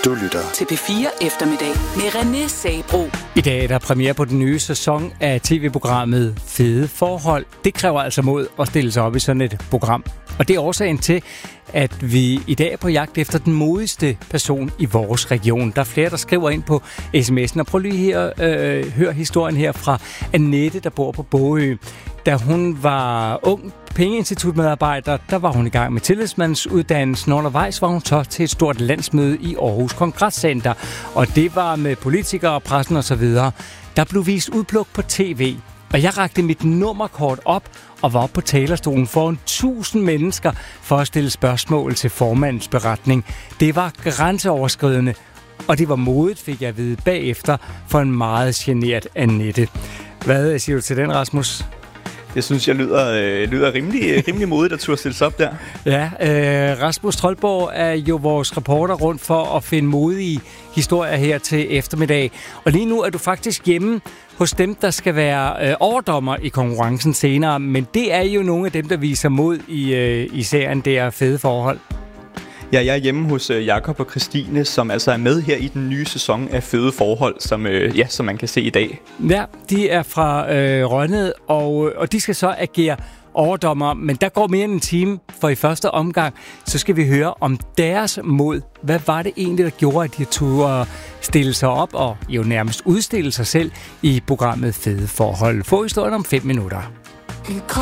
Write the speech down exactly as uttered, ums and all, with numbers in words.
Du lytter til P fire Eftermiddag med René Sabro. I dag er der premiere på den nye sæson af tv-programmet Fede Forhold. Det kræver altså mod at stille sig op i sådan et program. Og det er årsagen til, at vi i dag er på jagt efter den modigste person i vores region. Der er flere, der skriver ind på sms'en. Og prøv lige her, øh, hør historien her fra Annette, der bor på Bogø. Da hun var ung pengeinstitutmedarbejder, der var hun i gang med tillidsmandsuddannelsen. Undervejs var hun så til et stort landsmøde i Aarhus Kongresscenter. Og det var med politikere og pressen osv. Der blev vist udpluk på tv. Og jeg rakte mit nummerkort op og var oppe på talerstolen foran tusind mennesker for at stille spørgsmål til formandens beretning. Det var grænseoverskridende, og det var modigt, fik jeg at vide bagefter, for en meget genert Annette. Hvad siger du til den, Rasmus? Det synes jeg lyder, øh, lyder rimelig, rimelig modigt at turde stille sig op der. Ja, øh, Rasmus Troldborg er jo vores reporter rundt for at finde modige historier her til eftermiddag. Og lige nu er du faktisk hjemme hos dem, der skal være øh, overdommer i konkurrencen senere. Men det er jo nogle af dem, der viser mod i, øh, i serien der Fede Forhold. Ja, jeg er hjemme hos øh, Jakob og Christine, som altså er med her i den nye sæson af Fede Forhold, som, øh, ja, som man kan se i dag. Ja, de er fra øh, Rønnede, og, og de skal så agere overdommer. Men der går mere end en time, for i første omgang, så skal vi høre om deres mod. Hvad var det egentlig, der gjorde, at de turde stille sig op og jo nærmest udstille sig selv i programmet Fede Forhold? Få historien om fem minutter.